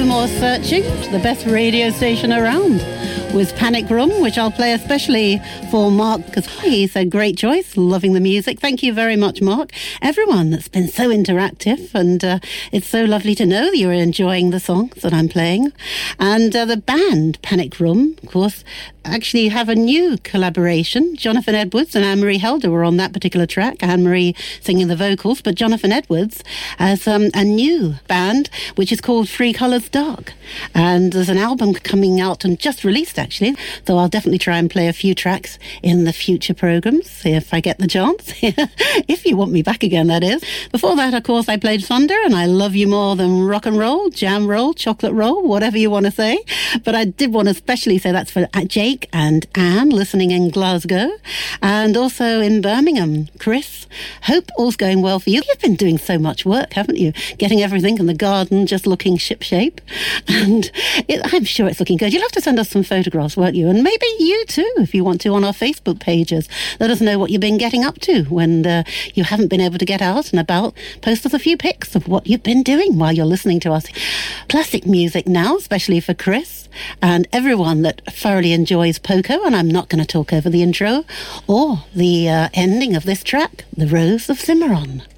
No More Searching, the best radio station around, with Panic Room, which I'll play especially for Mark, because he's a great choice, loving the music. Thank you very much, Mark. Everyone that's been so interactive, and it's so lovely to know that you're enjoying the songs that I'm playing. And the band, Panic Room, of course, actually have a new collaboration. Jonathan Edwards and Anne-Marie Helder were on that particular track, Anne-Marie singing the vocals, but Jonathan Edwards has a new band which is called Three Colours Dark, and there's an album coming out and just released actually, so I'll definitely try and play a few tracks in the future programmes if I get the chance. If you want me back again, that is. Before that, of course, I played Thunder and I Love You More Than Rock and Roll, Jam Roll, Chocolate Roll, whatever you want to say, but I did want to especially say that's for Jake and Anne listening in Glasgow, and also in Birmingham, Chris. Hope all's going well for you. You've been doing so much work, haven't you? Getting everything in the garden just looking shipshape, and I'm sure it's looking good. You'll have to send us some photographs, won't you? And maybe you too, if you want to, on our Facebook pages. Let us know what you've been getting up to when you haven't been able to get out and about. Post us a few pics of what you've been doing while you're listening to us. Classic music now, especially for Chris and everyone that thoroughly enjoys Poco, and I'm not going to talk over the intro or the ending of this track, The Rose of Cimarron.